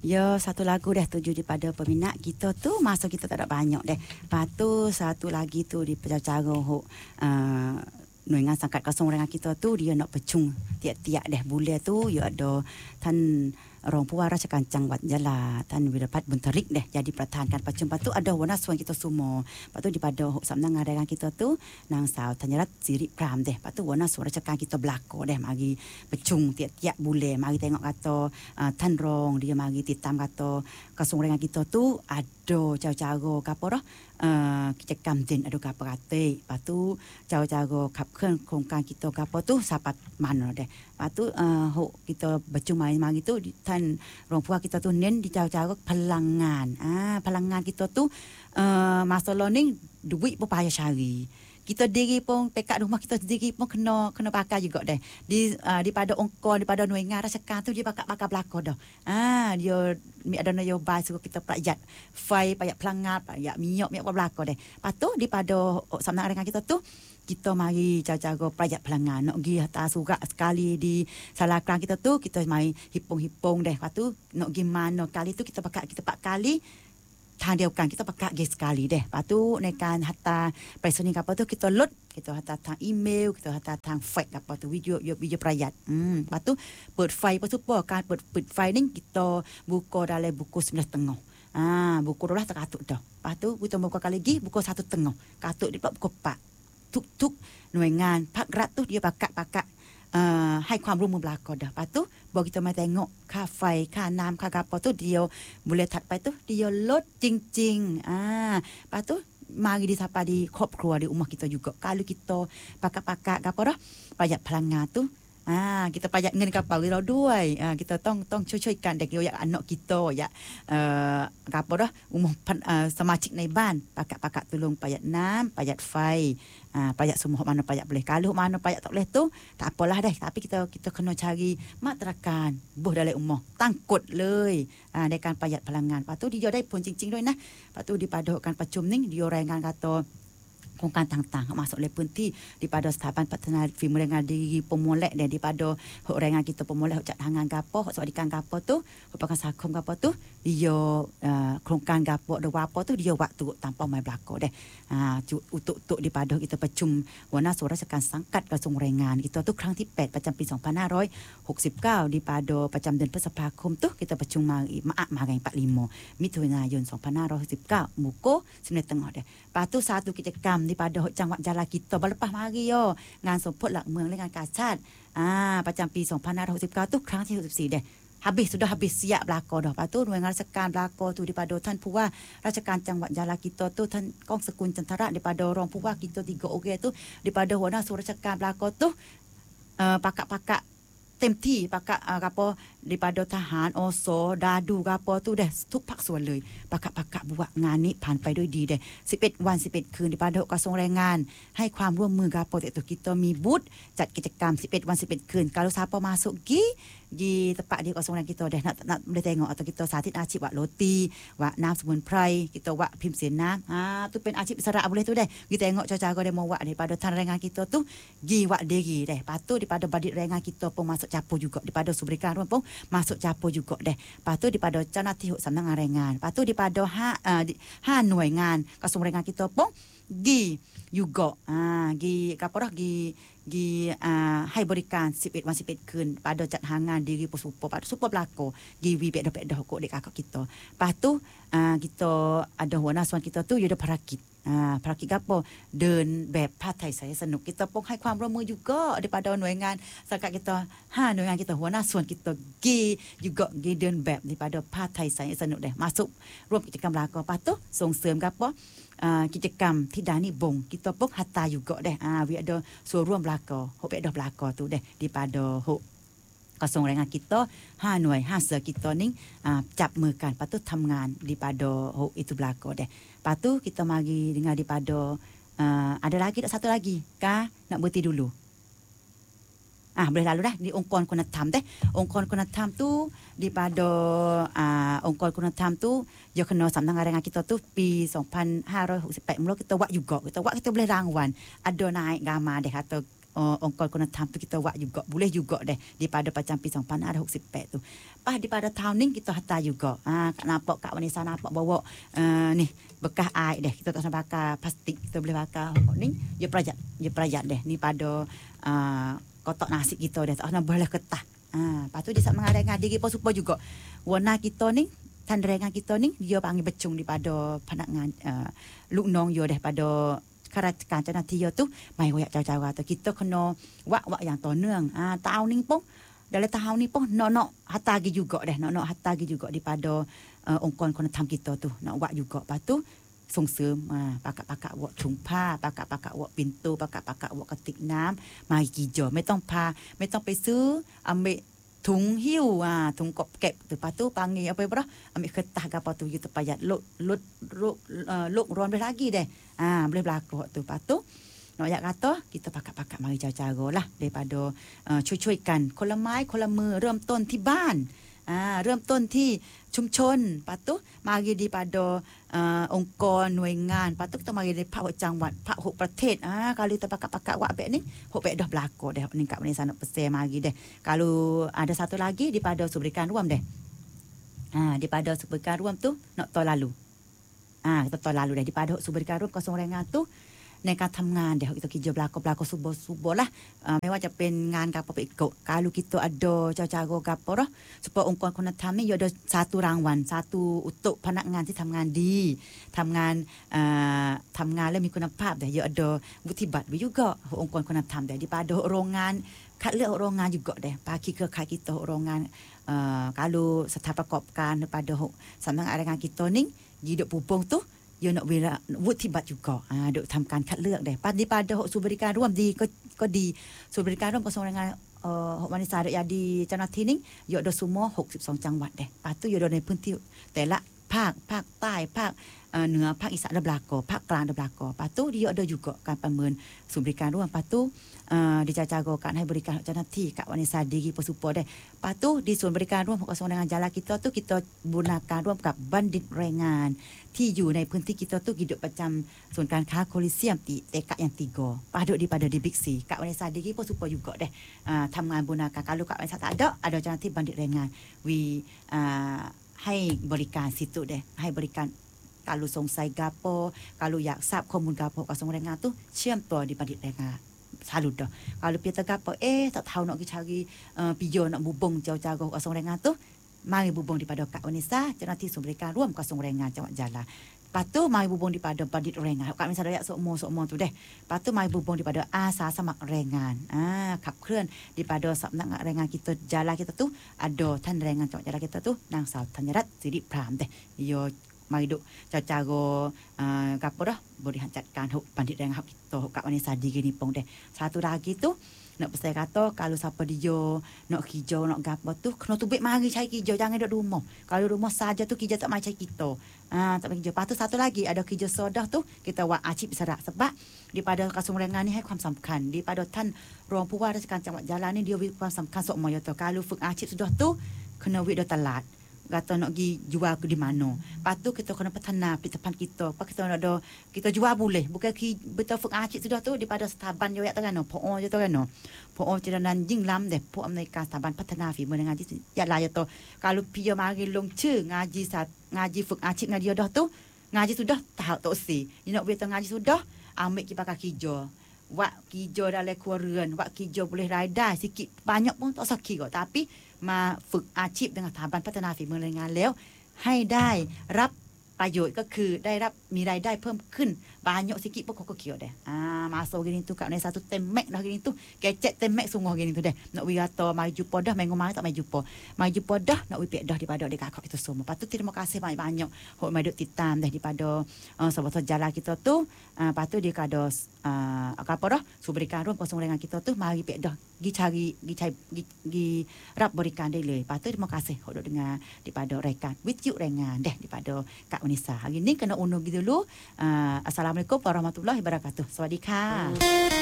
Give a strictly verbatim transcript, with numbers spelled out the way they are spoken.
Ya, satu lagu dah tuju daripada peminat kita tu. Masa kita tak ada banyak deh. Lepas tu satu lagi tu di cara-cara hok uh, Nuingan Sangkat Kosong dengan kita tu dia nak pecung tiap-tiap deh bulan tu ya ada tan Rong Puara Sekancang Wat Jala tan Wirapat Buntarik deh jadi pertahankan pacung patu ada warna suan kita semua. Patu daripada hok samnang dengan kita tu nang saw Tanyarat Siri Pram deh. Patu warna suara cakang kita belako deh mari pecung tiap-tiap bulan mari tengok kata uh, tan rong dia mari titam kata kosong dengan kita tu ada cara-cara kapo dah uh, kita kamden ada kapo kate. Patu cara-cara kap keun kongkan kita kapo tu sapat mana deh. Patu uh, hok kita bercuma mari tu tan Rong Puara kita tu nen di cara-cara pelangan. Ah, pelangan kita tu uh, masalah ni duit pun payah cari. Kita diri pun pekat rumah kita sendiri pun kena kena pakai juga deh. Di uh, daripada ongkor daripada nuingan rasakan tu dia pakai-pakai belaka dah. Ah, dia ada nyobai suruh kita payat fai, payat pelangat, payat minyak, minyak belaka deh. Patu daripada oh, samnang dengan kita tu kita mari cara-cara payat pelangan nak pergi hantar surat sekali di salah kelang kita tu kita mari hipung-hipung deh. Patu nak pergi mana kali tu kita pakai kita pak kali tang dia bukan kita pakai gas sekali deh. Patu nekan hantar personal apa tu kita load kita hantar tang email kita hantar tang fake apa tu video video payat. Hmm patu ปิด file pas super kan ปิด ปิด file ni kita buka dalam buku sebelah tengah. Ah buku dua belas katut dah. Patu kita buka kali lagi buku satu tengah. Katut di buku empat. Tuk-tuk หน่วยงานภาครัฐtu dia pakak-pakak uh, ให้ความร่วมมือbelaka dah. Lepas tu baru kita mai tengok ค่าไฟค่าน้ำค่าapa tu dia bolehถัดไป tu dia load จริงๆ ah lepas tu mari disapa di ครอบครัว di rumah kita juga. Kalau kita pakak-pakak apa dah pajak pelangar tu Ah, kita pajak ngen kapalเราด้วย ah, kita ต้องต้องช่วยๆกันเด็กอยาก anak kita อยากเอ่อ apa dah umum uh, สมาชิกในบ้าน pakak-pakak tolong payat น้ำ payat ไฟ ah, payat semua mana payat boleh. Kalau mana payat tak boleh tu tak apalah deh, tapi kita kita kena cari matrakan buh dalam rumah tangkut เลย ah, ในการประหยัดพลังงาน lepas tu dia ได้ผลจริงๆด้วยนะ lepas tu daripadaการประชุมนี่ dia รายงาน kataโครงการต่างๆmasuk le พื้นที่ daripada สถาบันพัฒนาฝีมือแรงงาน diri pemolek dan daripada hok แรงงาน kita pemolek hok จัดหางาน gapo hok สวัสดิการ gapo tu hok pakar sakum gapo tu dia uh, โครงการ gapo de wapo tu dia waktu tanpa mai belaka deh. Ah untuk-untuk daripada kitaประชุม หัวหน้าส่วนราชการสังกัดกระทรวงแรงงาน kita tu ครั้งที่ แปด ประจำปี สองพันห้าร้อยหกสิบเก้า daripada ประจำเดือนพฤษภาคม tu kita ประชุม mari maak mari empat puluh lima มิถุนายน สองพันห้าร้อยหกสิบเก้า muko sembilan tengah deh. Lepas tu satu กิจกรรม daripada จังหวัดยะลา kita berlepas mari yo งานสมโพธิหลักเมืองและงานกาชาติอ่าประจำปี สองพันห้าร้อยหกสิบเก้า tu ครั้งที่ หกสิบสี่ deh. Habis sudah habis siap belaka dah. Lepas tuหน่วยงานราชการbelaka tu daripada ท่านผู้ว่าราชการจังหวัดยะลา kita tu ท่านกองสกุลจันทระ daripada รองผู้ว่า kita tiga orang tu daripada หัวหน้าส่วนราชการbelaka tu uh, pakak-pakak เต็มที่ pakak uh, apa daripada ทหาร อส ดาดู apa tu dah ทุกภาคส่วนเลย pakak-pakak บุกงานนี้ผ่านไปด้วยดีเด้ สิบเอ็ด วัน สิบเอ็ด คืน daripada กระทรวงแรงงานให้ความร่วมมือ apa tu kita มีบูธจัดกิจกรรม สิบเอ็ด วัน สิบเอ็ด คืน kalau siapa masuk gi di tempat di kosong kita dah nak, nak boleh tengok atau kita saatit asyik buat roti, buat nam semunprai, kita buat pim senam. Ha tu pen asyik serak boleh tu deh. Kita tengok cara-cara demo buat daripada tan rengan kita tu gi buat diri deh. Patu daripada badik rengan kita pun masuk capur juga, daripada subrikan pun masuk capur juga deh. Patu daripada เจ้าหน้าที่ samnang rengan. Patu daripada ha uh, ha หน่วยงาน kosong rengan kita pun gi juga. Ah gi apa dah gi gi uh, ให้บริการ สิบเอ็ด วัน สิบเอ็ด คืน pada จัดหางาน diri super pada super belako gi wi pek dah kok dek kakak kita. Lepas tu uh, kita ada หัวหน้าส่วน kita tu dia ada parakit. Ah parakit gapo เดินแบบผ้าไทยใส่สนุก kita pun ให้ความร่วมมือ juga daripada หน่วยงานสังกัด kita ห้า หน่วยงาน kita หัวหน้าส่วน kita gi juga gi เดินแบบ daripada ผ้าไทยใส่สนุก deh masuk ร่วมกิจกรรม belako. Lepas tu ส่งเสริม gapo Uh, กิจกรรมที่ดานี่บง kita pun hatta juga deh. Ah we ada suruhร่วม belaka. Hok pek dah belaka tu deh daripada hok กระทรวงแรงงาน kita ห้า หน่วย ห้า เสือ kita ni uh, จับมือกัน lepas tu ทำงาน daripada hok itu belaka deh. Lepas tu kita mari dengar daripada uh, ada lagi tak satu lagi kah nak berhenti dulu. Ah boleh lalu dah di องค์กรคุณธรรม deh. องค์กรคุณธรรม tu daripada ah องค์กรคุณธรรม tu dia kena samnang rengan kita tu pi สองพันห้าร้อยหกสิบแปด mula kita buat juga. Kita buat kita boleh rangwan. Ada naik gambar deh atau uh, ongkol kuna tham tu kita buat juga. Boleh juga deh daripada macam pisang panas ada enam puluh tu. Pas daripada tahun ni kita hantar juga. Ha, Kak nampak Kak Vanessa nampak bawa uh, ni bekas air deh. Kita tak usah bakar plastik. Kita boleh bakar ni. Dia perajat. Dia perajat deh. Ni pada uh, kotak nasi kita deh. Tak usah boleh ketah. Ha, lepas tu dia sama dengan diri pun supaya juga. Warna kita ni tanderengan kita ni dia panggil becung daripada pandangan uh, luknong yo deh pada kerajaan Cina Tia tu mai royak cara-cara tu kita kena wak-wak yang toneng. Ah ha, tahun ni pun dalam tahun ni pun nak-nak hantar lagi juga deh, nak-nak hantar lagi juga daripada uh, ongkon kena tam kita tu. Nak wak juga. Lepas tu songsem ah ha, pakak-pakak wak cungpa, pakak-pakak wak pintu, pakak-pakak wak ketik nam, mari kijo. Mai tong pa, mai tong pe su ambil thùng hiu à thùng cọp kẹp từ lepas tu panggil apa apa ambil kertas ke apa tu you terpayat luk luk luk uh, luk ruang boleh lagi deh ah boleh berlaku tu lepas tu nak yak kata kita pakat-pakat mari cara-cara lah daripada uh, cuy-cuykan คนละไม้ คนละมือ เริ่มต้นที่บ้านอ่าเริ่มต้นที่ชุมชน lepas tu mari daripada uh, องค์กรหน่วยงาน lepas tu kita mari dari Pakจังหวัด Pak Hok ประเทศ ah kalau kita pakat-pakat buat baik ni hok baik dah berlaku dah ni kat Malaysia nak pesan mari deh. Kalau ada satu lagi daripada Subrikan Ruam deh. Ah daripada Subrikan Ruam tu nak tahu lalu. Ah kita tahu lalu deh daripada Subrikan Ruam kosong rengan tuในการทำงานเดี๋ยวkita kerja belako-belako subuh-subuh lah uh, ไม่ว่าจะเป็นงานgapo ikut kalau kita ada cara-cara gapo dah supayaองค์กรคุณธรรมนี่ ada satu รางวัล satu untuk พนักงานที่ทำงานดีทำงานเอ่อทำงานแล้วมีคุณภาพเดี๋ยว ada วุฒิบัตรไว้juga องค์กรคุณธรรมเดี๋ยว daripada โรงงานคัดเลือกโรงงานjuga deh bagi kekhidmatan kita โรงงาน uh, kalau สถานประกอบการ daripada สำนักงานแรงงานkita ni hidup pupung tu you nak wira วุฒิบัตร juga อ่าดทำการคัดเลือก deh daripada ศูนย์บริการร่วมดีก็ก็ดีศูนย์บริการร่วมกระทรวงแรงงานเอ่อวันนี้สาระยาดีเจ้าหน้าที่นี่อยู่โดยสมมติหกสิบสองจังหวัด deh ปาตุอยู่ในพื้นที่แต่ละภาคภาคใต้ภาคเหนือภาคอีสานและบลากอภาคกลางและบลากอปาตุdia ada juga การประเมินศูนย์บริการร่วมปาตุเอ่อ dijaga การให้บริการเจ้าหน้าที่กับวันนี้สาดีพอ support ได้ปาตุdi ศูนย์บริการร่วมของกระทรวงแรงงานจารา kita tu kita บูรณาการร่วมกับบัณฑิตแรงงานที่อยู่ในพื้นที่ kita tu hidup ประจำศูนย์การค้าโคลิเซียมติเตกะyang tiga padu di pada di Big C กับวันนี้สาดีพอ support juga ได้อ่าทำงานบูรณาการ kalau กับวันนี้tak ada ada เจ้าหน้าที่บัณฑิตแรงงาน we อ่าให้บริการสิtu deh ให้บริการkalau สงสัย gapo kalau อยากทราบข้อมูล gapo กระทรวงแรงงานtu เชื่อมต่อdiบัณฑิตแรงงาน selalu dah kalau kita gapo eh tak tahu nak pergi cari uh, pijo nak bubung jauh-jauh กระทรวงแรงงาน tu mari bubung daripada Kak Vanessa เจ้าหน้าที่ศูนย์บริการร่วมกระทรวงแรงงานจังหวัดยะลา lepas tu mari bubung daripada บัณฑิตแรงงาน Kak Vanessa dah yak semua-semua tu deh lepas tu mari bubung daripada อาสาสมัครแรงงานอ่าขับเคลื่อน daripada สำนักงานแรงงาน kita ยะลา kita tu ada ท่านแรงงานจังหวัดยะลา kita tu นางสาวธัญรัตน์สิริพราม deh yo mari duk cara-cara uh, gapo dah berikanจัดการhok bandit dengan hak kita hok Kak Vanessa di gini pong deh satu lagi tu nak pesan kata kalau siapa dia nak hijau nak gapo tu kena tubik mari cari hijau jangan duduk rumah kalau rumah saja tu hijau tak mai cari kita ah tak mai hijau lepas tu satu lagi ada hijau sodah tu kita buat acip serak sebab daripada กระทรวงแรงงานนี่ให้ความสำคัญ daripada ท่านรองผู้ว่าราชการจังหวัดยะลานี่ dia มีความสำคัญ sok moyo tu kalau ฝึกอาชีพ sudah tu kena wik dah telat kata nak pergi jual ke di mana. Lepas tu kita kena pathana perlitapan kita. Lepas kita nak ada, kita jual boleh. Bukan betul fuk acik sudah tu daripada setaban yo yak tagano. Po je tagano. Po je dan jing lam deh. Po Amerika setaban pathana fi menang ngaji ya la ya to. Kalau piyo mari long che ngaji sat ngaji fuk acik ngaji dah tu, ngaji sudah tahap tok si. Ni nak betul ngaji sudah, ambil ki pakai kijo. Wak kijo dalam keluarga, wak kijo boleh rada sikit banyak pun tak sakit kok. Tapi มาฝึกอาชีพdengan สถาบันพัฒนาฝีมือแรงงานแล้วให้ได้รับประโยชน์ก็คือได้รับมีรายได้เพิ่มขึ้น banyak sikit pun kok kio deh ah masuk gini tu Kak Vanessa tu temek dah gini tu kecek temek sungguh gini tu deh nak wi kata mari jumpa dah minggu mari tak mari jumpa mari jumpa dah nak wi pek dah daripada dekat kakak kita semua patut terima kasih banyak-banyak hok mai duk titam dah daripada uh, sahabat jalan kita tu uh, patut dia kada uh, apa dah suberikanร่วม กระทรวงแรงงาน kita tu mari pek dah gi cari gi cari gi, gi รับบริการได้เลย patut terima kasih hok duk dengar daripada raikan with you แรงงาน deh daripada Kak Vanessa hari ni kena undur gitu dulu uh, Assalamualaikum warahmatullahi wabarakatuh สวัสดีค่ะ